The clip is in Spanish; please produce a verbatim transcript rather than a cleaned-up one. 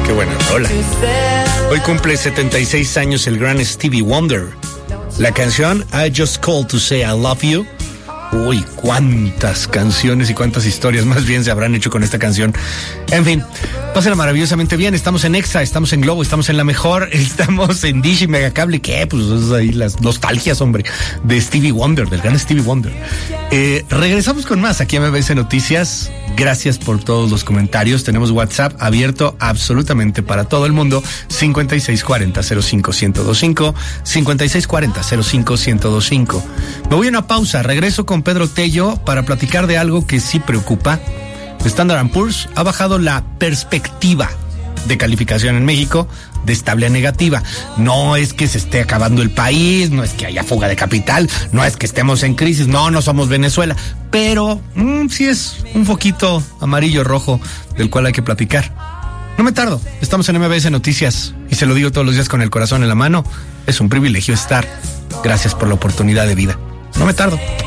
Qué buena rola. Hoy cumple setenta y seis años el gran Stevie Wonder. La canción I Just Called to Say I Love You. Uy, cuántas canciones y cuántas historias más bien se habrán hecho con esta canción. En fin, pásenla maravillosamente bien. Estamos en Exa, estamos en Globo, estamos en La Mejor, estamos en Dish y Megacable. ¿Qué? Pues es ahí las nostalgias, hombre, de Stevie Wonder, del gran Stevie Wonder. Eh, regresamos con más aquí a M B S Noticias. Gracias por todos los comentarios. Tenemos WhatsApp abierto absolutamente para todo el mundo. cincuenta y seis cuarenta cero cinco ciento veinticinco, cincuenta y seis cuarenta cero cinco ciento veinticinco. Me voy a una pausa, regreso con Pedro Tello para platicar de algo que sí preocupa. Standard and Poor's ha bajado la perspectiva de calificación en México de estable a negativa. No es que se esté acabando el país, no es que haya fuga de capital, no es que estemos en crisis, no, no somos Venezuela, pero mmm, sí es un foquito amarillo rojo del cual hay que platicar. No me tardo, estamos en M B S Noticias y se lo digo todos los días con el corazón en la mano. Es un privilegio estar. Gracias por la oportunidad de vida. No me tardo.